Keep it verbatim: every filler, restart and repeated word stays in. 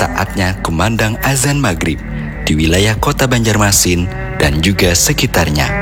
saatnya kumandang azan maghrib di wilayah kota Banjarmasin dan juga sekitarnya.